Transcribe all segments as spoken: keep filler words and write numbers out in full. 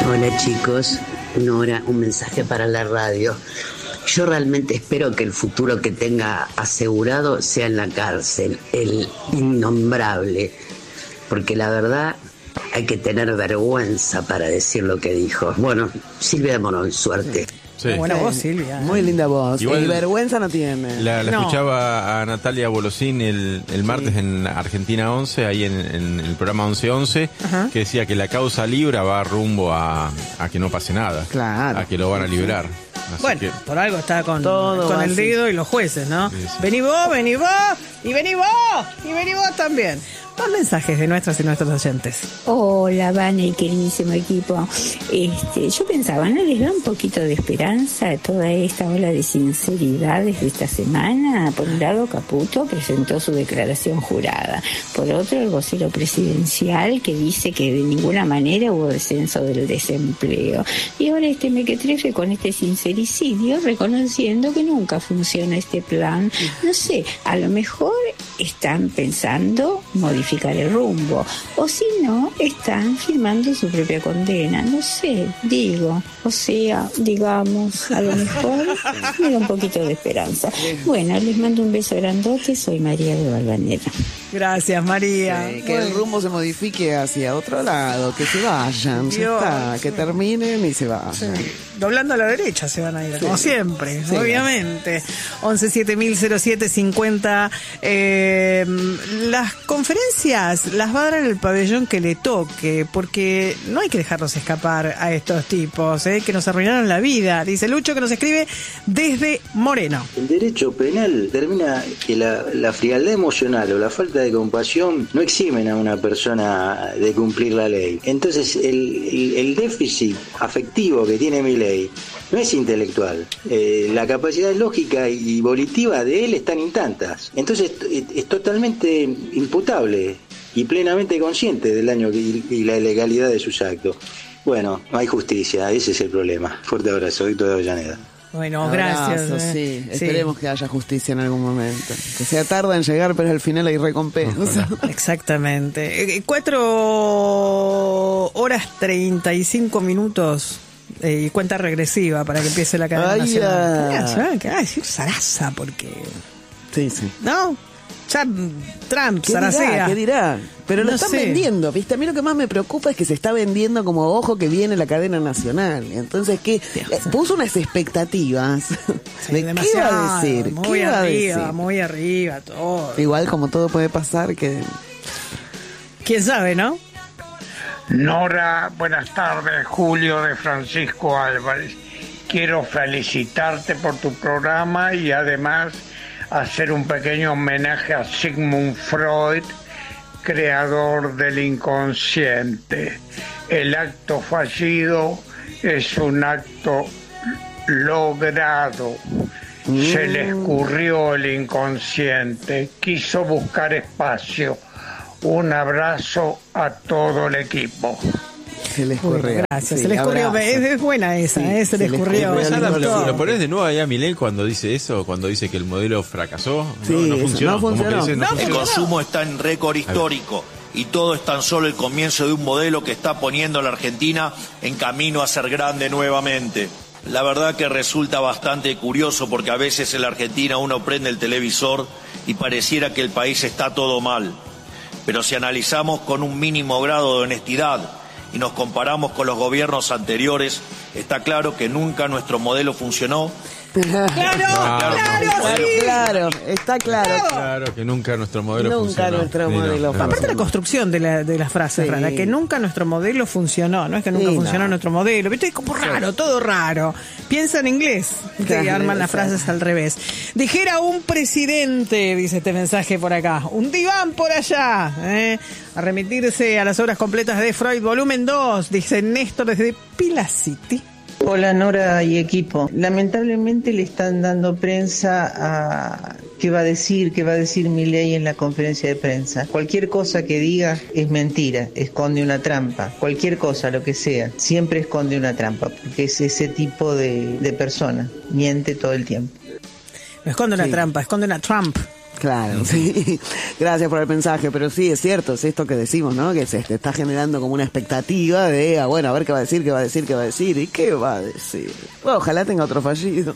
Hola chicos, Nora, un mensaje para la radio. Yo realmente espero que el futuro que tenga asegurado sea en la cárcel, el innombrable, porque la verdad hay que tener vergüenza para decir lo que dijo. Bueno, Silvia de Morón, suerte. Sí. Buena voz, Silvia. Muy linda voz. Igual, y vergüenza no tiene. La, la No. escuchaba a Natalia Bolosín el, el martes Sí. en Argentina once, ahí en, en el programa once once, Ajá. que decía que la causa Libra va rumbo a, a que no pase nada. Claro. A que lo van a liberar. Así Bueno, que, por algo está con, Todo con va el así. dedo y los jueces, ¿no? Sí, sí. Vení vos, vení vos, y vení vos, y vení vos también. Más mensajes de nuestras y nuestros oyentes. Hola, Vane, queridísimo equipo. Este, yo pensaba, ¿no les da un poquito de esperanza a toda esta ola de sinceridades de esta semana? Por un lado, Caputo presentó su declaración jurada. Por otro, el vocero presidencial que dice que de ninguna manera hubo descenso del desempleo. Y ahora este mequetrefe con este sincericidio reconociendo que nunca funciona este plan. No sé, a lo mejor están pensando modificar el rumbo, o si no, están firmando su propia condena, no sé, digo, o sea, digamos, a lo mejor me da un poquito de esperanza. Bueno, les mando un beso grandote, soy María de Valvanera. Gracias, María. Sí, que el rumbo se modifique hacia otro lado, que se vayan, ya Dios. está, que terminen y se vayan. Doblando a la derecha se van a ir, como siempre, Sí. obviamente. once siete mil cero siete cincuenta. Eh, las conferencias las va a dar en el pabellón que le toque, porque no hay que dejarlos escapar a estos tipos, eh, que nos arruinaron la vida. Dice Lucho, que nos escribe desde Moreno. El derecho penal termina que la, la frialdad emocional o la falta de compasión no eximen a una persona de cumplir la ley. Entonces el, el, el déficit afectivo que tiene mi ley no es intelectual. Eh, la capacidad lógica y volitiva de él están intactas. Entonces es, es totalmente imputable y plenamente consciente del daño y, y la ilegalidad de sus actos. Bueno, no hay justicia, ese es el problema. Fuerte abrazo, Víctor de Avellaneda. Bueno, gracias. Abrazos, eh. sí. Esperemos que haya justicia en algún momento. Que sea tarda en llegar, pero al final hay recompensa. Exactamente. Eh, Cuatro horas treinta y cinco minutos eh, y cuenta regresiva para que empiece la cadena Ay, nacional. ya. ¿Qué va- ¿Qué va a decir Sarasa? Porque... Sí, sí. ¿No? Ya Trump, ¿Qué dirá? Saracea. ¿Qué dirá? Pero lo No están sé. vendiendo, ¿viste? A mí lo que más me preocupa es que se está vendiendo como ojo que viene la cadena nacional. Entonces, ¿qué? Eh, puso unas expectativas Sí, de qué demasiado, va a decir. Muy ¿Qué va a arriba, decir? muy arriba, todo. Igual como todo puede pasar que... ¿Quién sabe, no? Nora, buenas tardes, Julio de Francisco Álvarez. Quiero felicitarte por tu programa y además hacer un pequeño homenaje a Sigmund Freud, creador del inconsciente. El acto fallido es un acto logrado. Se le escurrió el inconsciente, quiso buscar espacio. Un abrazo a todo el equipo. Se les Bueno, escurrió. gracias, Sí, se le escurrió. abrazo. Es, es buena esa, Sí, eh, se, se le le escurrió. escurrió. Pues me ahora gustó. lo, lo pones de nuevo ahí a Milei cuando dice eso, cuando dice que el modelo fracasó. No, Sí, no eso, funcionó. no Como que funcionó. dice, no No, funcionó. El consumo está en récord histórico y todo es tan solo el comienzo de un modelo que está poniendo a la Argentina en camino a ser grande nuevamente. La verdad que resulta bastante curioso porque a veces en la Argentina uno prende el televisor y pareciera que el país está todo mal. Pero si analizamos con un mínimo grado de honestidad y nos comparamos con los gobiernos anteriores, está claro que nunca nuestro modelo funcionó. Claro, claro, sí. Claro, está claro. Claro que nunca nuestro modelo Nunca funcionó. nuestro Sí, no, modelo no, funcionó. Aparte la construcción de la, de la frase Sí. rara, que nunca nuestro modelo funcionó, no es que nunca Sí, funcionó no. nuestro modelo, viste, es como raro, todo raro. Piensa en inglés, que Claro, arman las exacto. frases al revés. Dijera un presidente, dice este mensaje por acá, un diván por allá, ¿eh? A remitirse a las obras completas de Freud, volumen dos, dice Néstor desde Pila City. Hola Nora y equipo. Lamentablemente le están dando prensa a qué va a decir, qué va a decir Milei en la conferencia de prensa. Cualquier cosa que diga es mentira, esconde una trampa. Cualquier cosa, lo que sea, siempre esconde una trampa, porque es ese tipo de, de persona, miente todo el tiempo. No esconde una Sí. trampa, esconde una Trump. Claro, sí. Gracias por el mensaje, pero sí, es cierto, es esto que decimos, ¿no? Que se está generando como una expectativa de, ah, bueno, a ver qué va a decir, qué va a decir, qué va a decir, y qué va a decir. Bueno, ojalá tenga otro fallido.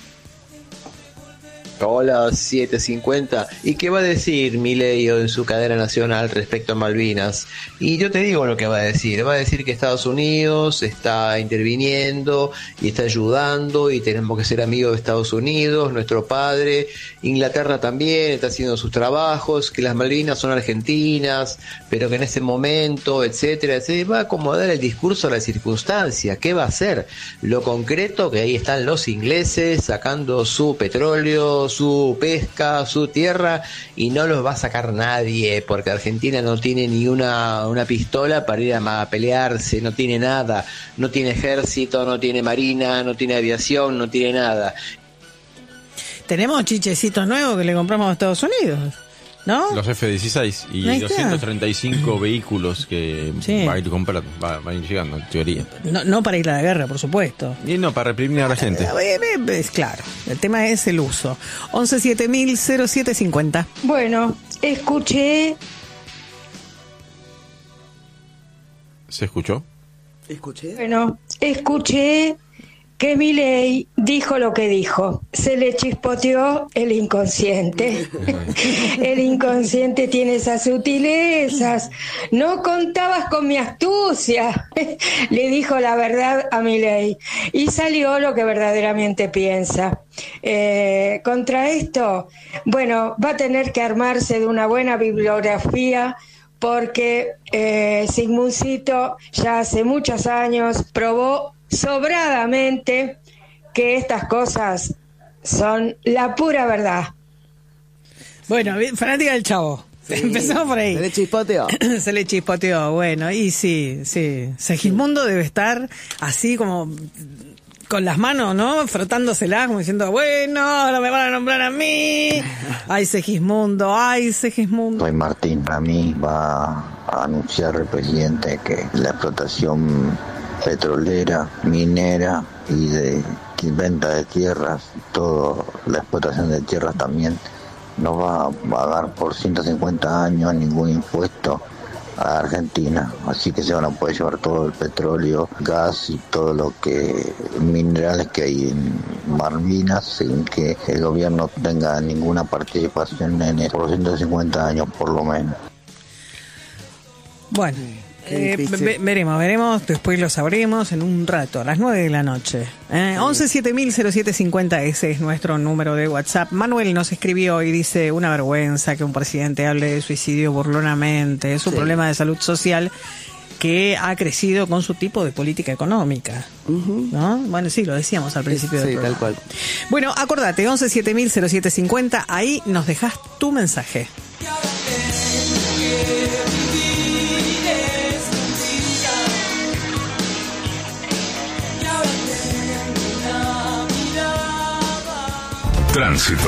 Hola, siete cincuenta. ¿Y qué va a decir Milei en su cadena nacional respecto a Malvinas? Y yo te digo lo que va a decir. Va a decir que Estados Unidos está interviniendo y está ayudando y tenemos que ser amigos de Estados Unidos, nuestro padre. Inglaterra también está haciendo sus trabajos, que las Malvinas son argentinas, pero que en ese momento, etcétera, etcétera. Va a acomodar el discurso a la circunstancia. ¿Qué va a hacer? Lo concreto, que ahí están los ingleses sacando su petróleo, su pesca, su tierra, y no los va a sacar nadie, porque Argentina no tiene ni una, una pistola para ir a, a pelearse, no tiene nada, no tiene ejército, no tiene marina, no tiene aviación, no tiene nada. Tenemos chichecitos nuevos que le compramos a Estados Unidos, ¿no? Los F dieciséis y Ahí está. doscientos treinta y cinco vehículos que Sí. va a ir comprando, va, va a ir llegando, en teoría. No, no para ir a la guerra, por supuesto. Y no, para reprimir a la gente. Eh, eh, Es claro, el tema es el uso. once siete mil cero siete cincuenta. Bueno, escuché. ¿Se escuchó? ¿Escuché? Bueno, escuché que Milei dijo lo que dijo. Se le chispoteó el inconsciente. El inconsciente tiene esas sutilezas. No contabas con mi astucia. Le dijo la verdad a Milei. Y salió lo que verdaderamente piensa. Eh, contra esto, bueno, va a tener que armarse de una buena bibliografía, porque eh, Sigmundcito ya hace muchos años probó sobradamente que estas cosas son la pura verdad. Bueno, bien, fanática del Chavo. Sí, Empezamos por ahí. Se le chispoteó. Se le chispoteó, bueno, y sí, sí. Segismundo debe estar así como con las manos, ¿no? Frotándoselas, como diciendo, bueno, ahora me van a nombrar a mí. Ay, Segismundo, ay, Segismundo. Soy Martín. Para mí va a anunciar el presidente que la explotación petrolera, minera y de venta de tierras, toda la explotación de tierras también, no va a pagar por ciento cincuenta años ningún impuesto a Argentina, así que se van a poder llevar todo el petróleo, gas y todo lo que minerales que hay en Malvinas sin que el gobierno tenga ninguna participación en eso por ciento cincuenta años por lo menos. Bueno, eh, ve- veremos, veremos, después lo sabremos en un rato, a las nueve de la noche. Eh, once siete mil cero siete cincuenta, ese es nuestro número de WhatsApp. Manuel nos escribió y dice, una vergüenza que un presidente hable de suicidio burlonamente, es un Sí. problema de salud social que ha crecido con su tipo de política económica, ¿no? Bueno, sí, lo decíamos al principio del Sí, programa. tal cual. Bueno, acordate, once siete mil cero siete cincuenta, ahí nos dejas tu mensaje. Tránsito.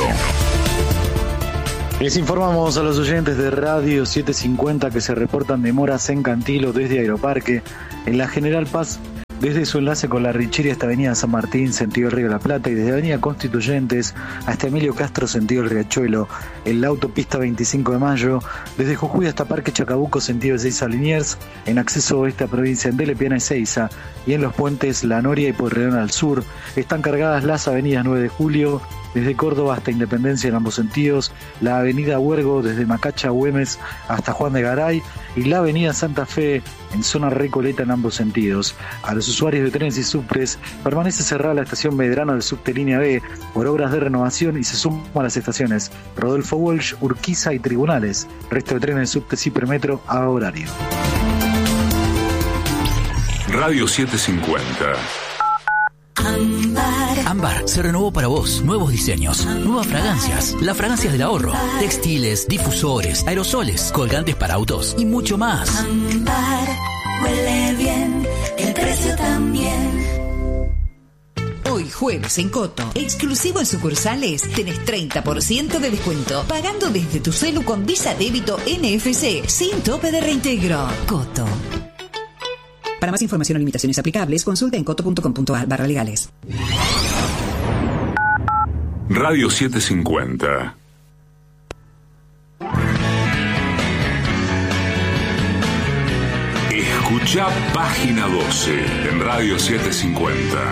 Les informamos a los oyentes de Radio setecientos cincuenta que se reportan demoras en Cantilo desde Aeroparque, en la General Paz, desde su enlace con la Richeria hasta Avenida San Martín, sentido Río de la Plata, y desde Avenida Constituyentes hasta Emilio Castro, sentido el Riachuelo, en la autopista veinticinco de mayo, desde Jujuy hasta Parque Chacabuco, sentido Ezeiza Liniers, en acceso oeste a provincia de Lepiana y Ezeiza, y en los puentes La Noria y Pueyrredón al sur. Están cargadas las avenidas nueve de julio, desde Córdoba hasta Independencia en ambos sentidos, la avenida Huergo desde Macacha a Güemes hasta Juan de Garay y la avenida Santa Fe en zona Recoleta en ambos sentidos. A los usuarios de trenes y subtes permanece cerrada la estación Medrano del subte línea B por obras de renovación y se suma a las estaciones Rodolfo Walsh, Urquiza y Tribunales. Resto de trenes del subte Cipermetro a horario. Radio setecientos cincuenta. Ámbar se renovó para vos. Nuevos diseños, nuevas fragancias, las fragancias del ahorro, textiles, difusores, aerosoles, colgantes para autos y mucho más. Ámbar huele bien, el precio también. Hoy jueves en Coto, exclusivo en sucursales, tenés treinta por ciento de descuento, pagando desde tu celu con Visa Débito N F C, sin tope de reintegro. Coto. Para más información o limitaciones aplicables, consulta en coto punto com punto a r barra legales. Radio setecientos cincuenta. Escucha Página doce en Radio setecientos cincuenta.